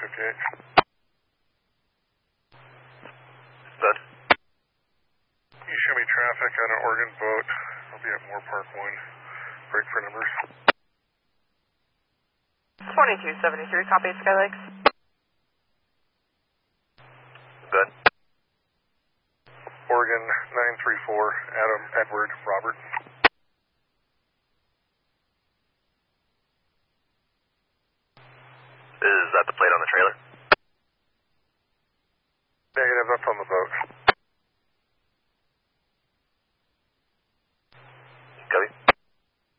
58. Good. You show me traffic on an Oregon boat. I'll be at Moore Park 1. Break for numbers. 2273, copy Skylakes. Good. Oregon 934, Adam, Edward, Robert. Is that the plate on the trailer? Negative, that's on the boat.